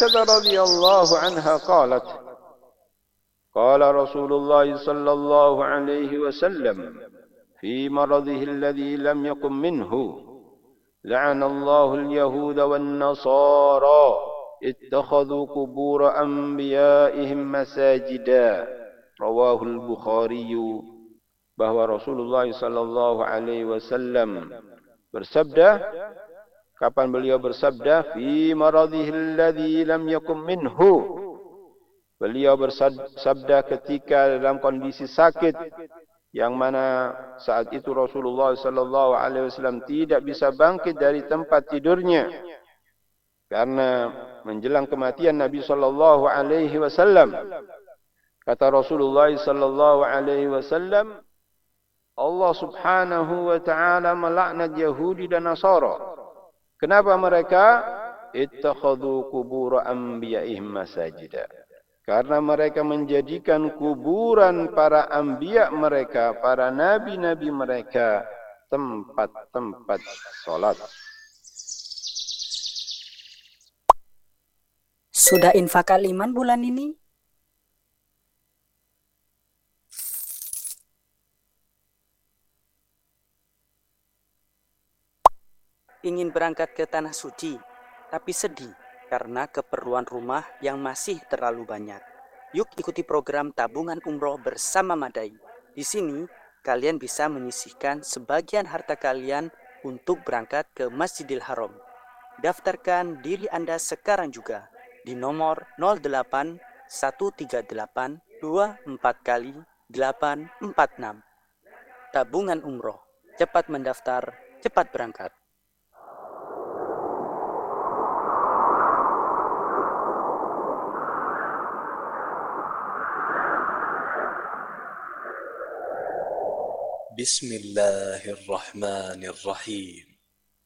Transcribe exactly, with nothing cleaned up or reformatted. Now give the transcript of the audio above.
عائشة رضي الله عنها قالت قال رسول الله صلى الله عليه وسلم في مرضه الذي لم يقم منه لعن الله اليهود والنصارى اتخذوا قبور أنبيائهم مساجدا رواه البخاري. Bahwa Rasulullah sallallahu alaihi wasallam bersabda, kapan beliau bersabda, fi maradhihi alladhi lam yakum minhu, beliau bersabda ketika dalam kondisi sakit yang mana saat itu Rasulullah sallallahu alaihi wasallam tidak bisa bangkit dari tempat tidurnya karena menjelang kematian Nabi sallallahu alaihi wasallam. Kata Rasulullah sallallahu alaihi wasallam, Allah Subhanahu wa taala melaknat Yahudi dan Nasara. Kenapa mereka? Ittakhadhu qubur anbiya'ihim masajida. Karena mereka menjadikan kuburan para anbiya mereka, para nabi-nabi mereka, tempat-tempat salat. Sudah infak aliman bulan ini? Ingin berangkat ke Tanah Suci, tapi sedih karena keperluan rumah yang masih terlalu banyak. Yuk ikuti program tabungan umroh bersama Madai. Di sini, kalian bisa menyisihkan sebagian harta kalian untuk berangkat ke Masjidil Haram. Daftarkan diri Anda sekarang juga di nomor nol delapan satu tiga delapan dua empat kali delapan empat enam. Tabungan umroh, cepat mendaftar, cepat berangkat. بسم الله الرحمن الرحيم